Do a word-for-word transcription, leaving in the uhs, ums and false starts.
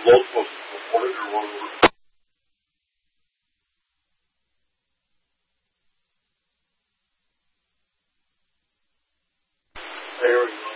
multiple reported or one word? There we go.